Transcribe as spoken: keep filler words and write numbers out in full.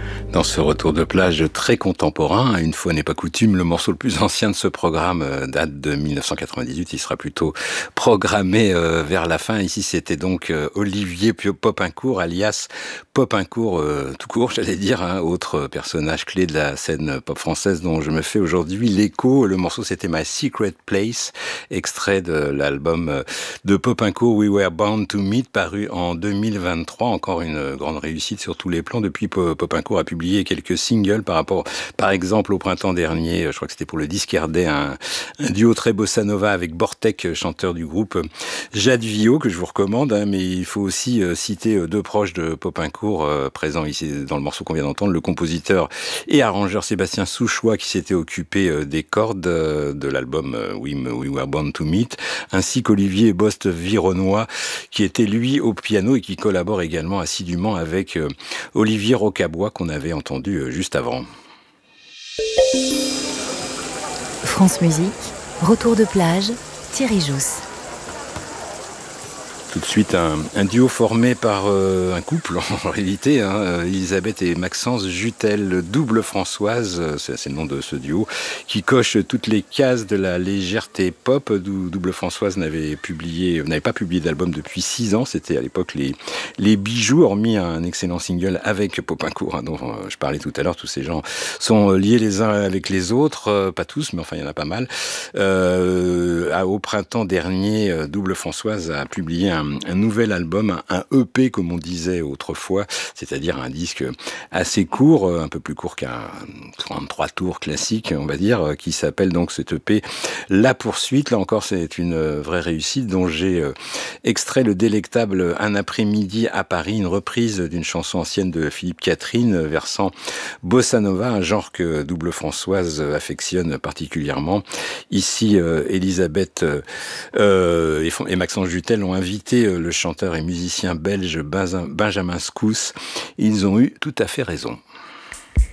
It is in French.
Dans ce retour de plage très contemporain, une fois n'est pas coutume, le morceau le plus ancien de ce programme euh, date de mille neuf cent quatre-vingt-dix-huit. Il sera plutôt programmé euh, vers la fin. Ici, c'était donc euh, Olivier Popincourt, alias Popincourt euh, tout court, j'allais dire, hein, autre personnage clé de la scène pop française dont je me fais aujourd'hui l'écho. Le morceau, c'était My Secret Place, extrait de l'album de Popincourt, We Were Bound to Meet, paru en deux mille vingt-trois. Encore une grande réussite sur tous les plans. Depuis, Popincourt a publié quelques singles par rapport, par exemple, au printemps dernier, je crois que c'était pour le disque Ardais, un, un duo très bossa nova avec Bortek, chanteur du groupe Jade Vio, que je vous recommande, hein, mais il faut aussi euh, citer euh, deux proches de Popincourt euh, présents ici dans le morceau qu'on vient d'entendre, le compositeur et arrangeur Sébastien Souchois, qui s'était occupé euh, des cordes euh, de l'album euh, We, We Were Born to Meet, ainsi qu'Olivier Bost Vironois, qui était lui au piano et qui collabore également assidûment avec euh, Olivier Rocabois, qu'on avait entendu juste avant. France Musique, retour de plage, Thierry Jousse. Tout de suite, un, un duo formé par euh, un couple, en réalité, hein, Elisabeth et Maxence Jutel, double Françoise, c'est, c'est le nom de ce duo, qui coche toutes les cases de la légèreté pop. Double Françoise n'avait publié, n'avait pas publié d'album depuis six ans, c'était à l'époque les, les bijoux, hormis un excellent single avec Popincourt, hein, dont je parlais tout à l'heure. Tous ces gens sont liés les uns avec les autres, euh, pas tous, mais enfin il y en a pas mal. Euh, au printemps dernier, Double Françoise a publié un un nouvel album, un E P comme on disait autrefois, c'est-à-dire un disque assez court, un peu plus court qu'un trente-trois tours classique, on va dire, qui s'appelle donc cet E P La Poursuite. Là encore, c'est une vraie réussite dont j'ai extrait le délectable Un après-midi à Paris, une reprise d'une chanson ancienne de Philippe Catherine, versant bossa nova, un genre que Double Françoise affectionne particulièrement. Ici, euh, Elisabeth euh, et, et Maxence Jutel ont invité le chanteur et musicien belge Benjamin Scous. Ils ont eu tout à fait raison.